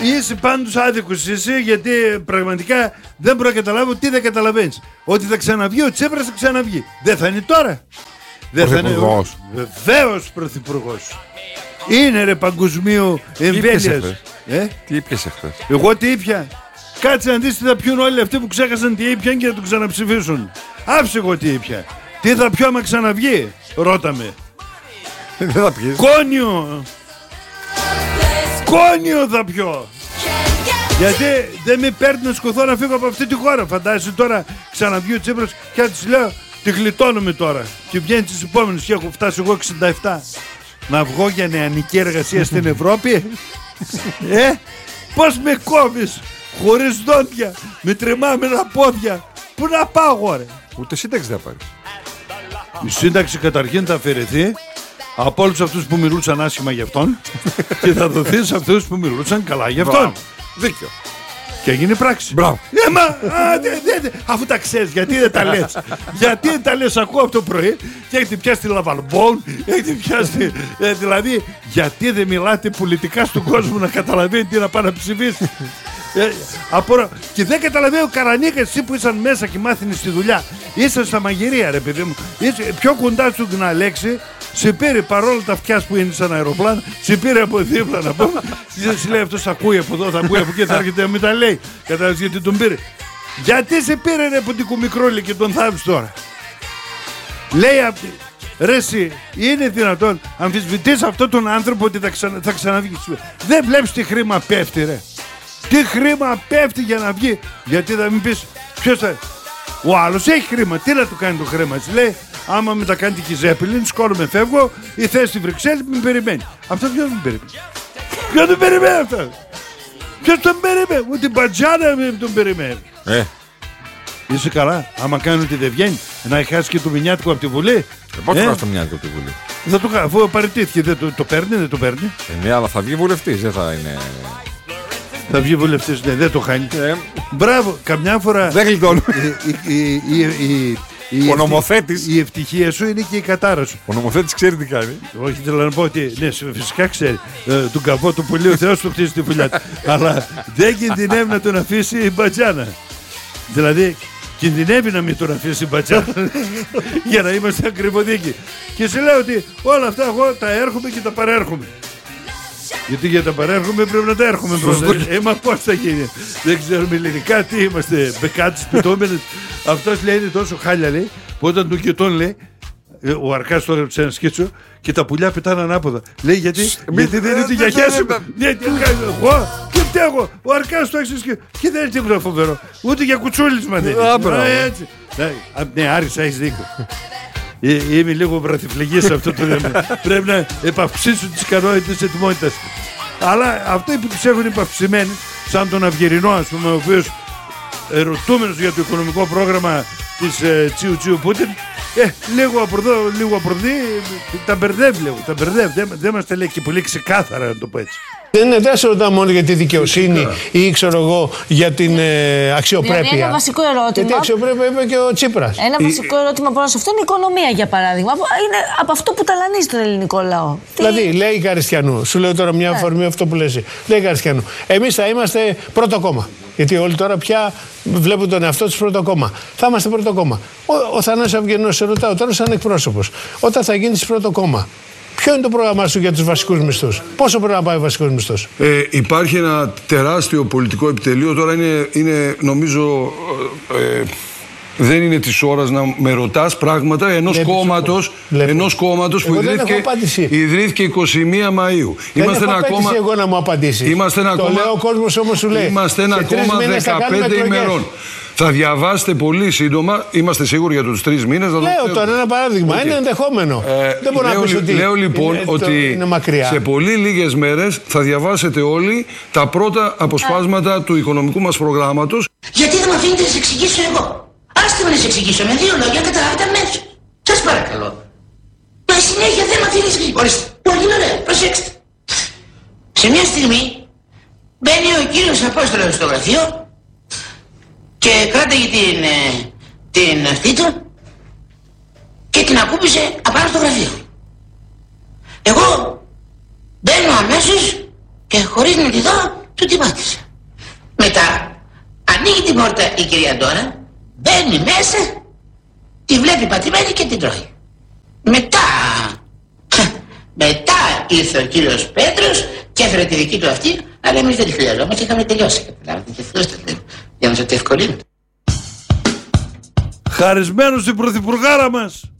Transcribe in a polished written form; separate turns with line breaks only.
είσαι πάντως άδικος εσύ, γιατί πραγματικά δεν μπορώ να καταλάβω τι δεν καταλαβαίνεις. Ότι θα ξαναβγεί ο Τσίπρας, θα ξαναβγεί. Δεν θα είναι τώρα. Δεν θα είναι. Βεβαίως πρωθυπουργός. Είναι ρε παγκοσμίου εμβέλειας.
Τι ήπιες χθες?
Εγώ τι ήπια? Κάτσε να δεις τι θα πιούν όλοι αυτοί που ξέχασαν τι ήπιαν και θα τον ξαναψηφίσουν. Άψε εγώ τι ήπια. Τι θα πιω άμα ξαναβγεί? Ρώτα με.
Δεν θα πιείς.
Κόνιο. Κόνιο θα πιω. Γιατί δεν με παίρνει να σκοθώ να φύγω από αυτή τη χώρα. Φαντάζεσαι τώρα ξαναβγεί ο Τσίπρας και θα της λέω τη γλιτώνουμε τώρα. Και βγαίνει τις επόμενες και έχω φτάσει εγώ 67. Να βγω για νεανική εργασία στην Ευρώπη. Πώς με κόβεις χωρίς δόντια, με τρεμάμενα πόδια. Πού να πάω ρε?
Ούτε σύνταξη δεν θα πάρεις.
Η σύνταξη καταρχήν θα αφαιρεθεί από όλους αυτούς που μιλούσαν άσχημα για αυτόν και θα δοθεί σε αυτούς που μιλούσαν καλά για αυτόν.
Δίκιο.
Και έγινε πράξη.
Μπράβο.
Αφού τα ξέρεις, γιατί δεν τα λες? Γιατί δεν τα λες? Ακούω από το πρωί και έχετε πιάσει τη Λαβαλμπόν, έχετε πιάσει. Δηλαδή, γιατί δεν μιλάτε πολιτικά στον κόσμο να καταλαβαίνει τι να πάει να ψηφίσει? Και δεν καταλαβαίνω, Καρανίκα, εσύ που ήσαν μέσα και μάθαινες τη δουλειά. Ήσαν στα μαγειρία, ρε παιδί μου. Πιο κοντά σου την Αλέξη. Σε πήρε παρόλο τα αυτιά που είναι σαν αεροπλάνο, σε πήρε από δίπλα να πούμε. Σε λέει αυτός ακούει από εδώ, θα ακούει από εκεί, θα έρχεται να μην τα λέει. Κατάλαβες γιατί τον πήρε? Γιατί σε πήρε ρε από την κουμικρόλη και τον θάβεις τώρα? Λέει ρε εσύ, είναι δυνατόν αμφισβητείς αυτόν τον άνθρωπο ότι θα ξαναβγεί? Δεν βλέπεις τι χρήμα πέφτει ρε? Τι χρήμα πέφτει για να βγει? Γιατί θα μην πεις ποιος θα... Ο άλλος έχει χρήμα, τι να του κάνει το χρήμα? Έτσι λέει, άμα με τα κάνει και η Ζέπελιν, σκόρομαι, φεύγω, η θέση στη Βρυξέλλη με περιμένει. Αυτό ποιος τον περιμένει? Ποιος τον περιμένει αυτό? Ποιος τον περιμένει? Ούτε την Μπατζάνα με τον περιμένει. Είσαι καλά? Άμα κάνει ότι δεν βγαίνει, να χάσει και το μηνιάτικο από τη Βουλή.
Πώς θα χάσει το μηνιάτικο από τη Βουλή?
Θα το χάσει, αφού παραιτήθηκε, δεν το παίρνει, δεν το παίρνει.
Ναι, αλλά θα βγει βουλευτής, δεν θα είναι...
Θα βγει βουλευτής, ναι, δεν το χάνει. Μπράβο, καμιά φορά.
Δεν γλιτώνω. Ο νομοθέτης.
Η ευτυχία σου είναι και η κατάρα σου.
Ο νομοθέτης ξέρει τι κάνει.
Όχι, θέλω να πω ότι ναι, φυσικά ξέρει. Τον καβό του πολύ ο Θεός του χτίσει τη φουλιά του. Αλλά δεν κινδυνεύει να τον αφήσει η Μπατζάνα. Δηλαδή, κινδυνεύει να μην τον αφήσει η Μπατζάνα. Για να είμαστε ακριβοδίκοι. Και σε λέω ότι όλα αυτά εγώ τα έρχομαι και τα παρέρχομαι. Γιατί για τα παρέρχομαι πρέπει να τα έρχομαι μπροστά. Μα πώς θα γίνει? Δεν ξέρουμε ελληνικά, τι είμαστε, μπεκάτες πιτώμενες. Αυτός λέει είναι τόσο χάλια, λέει, που όταν του κοιτών λέει, ο Αρκάς τώρα σε ένα σκίτσο και τα πουλιά πετάνε ανάποδα. Λέει γιατί δεν είναι τη γιαγιά. Ναι, τι κάνει εγώ και φταίω. Ο Αρκάς το έχει σκίτσο και δεν είναι τίποτα φοβερό. Ούτε για κουτσούλισμα δεν είναι. Ναι, Άρης, έχεις δίκιο. Είμαι λίγο βραδιφλεγής σε αυτό το θέμα. Πρέπει να επαυξήσουν τις ικανότητες της ετοιμότητας. Αλλά αυτοί που τους έχουν επαυξημένοι, σαν τον Αυγερινό, ας πούμε, ο οποίος ερωτούμενος για το οικονομικό πρόγραμμα της Τσιου Τσιου Πούτιν, λίγο από εδώ, λίγο από εδώ, τα μπερδεύει λίγο. Τα μπερδεύει. Δεν μας τα λέει και πολύ ξεκάθαρα, να το πω έτσι.
Δεν σε ρωτάω μόνο για τη δικαιοσύνη ή ξέρω εγώ για την αξιοπρέπεια.
Δηλαδή ένα βασικό ερώτημα.
Γιατί αξιοπρέπεια είπε και ο Τσίπρας.
Ένα βασικό ερώτημα πάνω σε αυτό είναι η οικονομία, για παράδειγμα. Είναι από αυτό που ταλανίζει τον ελληνικό λαό.
Δηλαδή, λέει η Καριστιανού, σου λέω τώρα μια αφορμή αυτό που λες. Λέει η Καριστιανού, εμείς θα είμαστε πρώτο κόμμα. Γιατί όλοι τώρα πια βλέπουν τον εαυτό τους πρώτο κόμμα. Θα είμαστε πρώτο κόμμα. Ο Θανάσης Αυγερινός, σε ρωτάω τώρα σαν εκπρόσωπος, όταν θα γίνεις πρώτο κόμμα, ποιο είναι το πρόγραμμά σου για τους βασικούς μισθούς? Πόσο πρέπει να πάει ο βασικός μισθός?
Υπάρχει ένα τεράστιο πολιτικό επιτελείο. Τώρα είναι νομίζω δεν είναι της ώρας να με ρωτάς πράγματα ενός κόμματος που ιδρύθηκε 21 Μαΐου.
Δεν έχω απέτηση εγώ να μου απαντήσει. Το λέω ο κόσμος όμως σου λέει.
Είμαστε ένα κόμμα 15 ημερών. Θα διαβάσετε πολύ σύντομα, είμαστε σίγουροι για τους 3 μήνες.
Λέω τώρα ένα παράδειγμα, είναι ενδεχόμενο. Δεν μπορώ να πεις ότι
λέω λοιπόν ότι σε πολύ λίγες μέρες θα διαβάσετε όλοι τα πρώτα αποσπάσματα του οικονομικού μας προγράμματος.
Γιατί δεν με αφήνετε να σας εξηγήσω εγώ? Άστε με να σας εξηγήσω με 2 λόγια, καταλάβετε αμέσως. Σας παρακαλώ. Μα συνέχεια δεν με αφήνετε. Ορίστε. Πολύ ωραία, προσέξτε. Σε μια στιγμή μπαίνει ο κύριος Απόστολος στο γραφείο και κράταγε την αυτή του και την ακούμπησε απάνω στο γραφείο. Εγώ μπαίνω αμέσως και χωρίς να τη δω του τη μάτισα. Μετά ανοίγει την πόρτα η κυρία Ντόρα, μπαίνει μέσα, τη βλέπει πατημένη και την τρώει. Μετά ήρθε ο κύριος Πέτρος και έφερε τη δική του αυτή, αλλά εμείς δεν τη χρειαζόμαστε, είχαμε τελειώσει. Για να σας το ευκολύνω.
Χαρισμένος η πρωθυπουργάρα μας.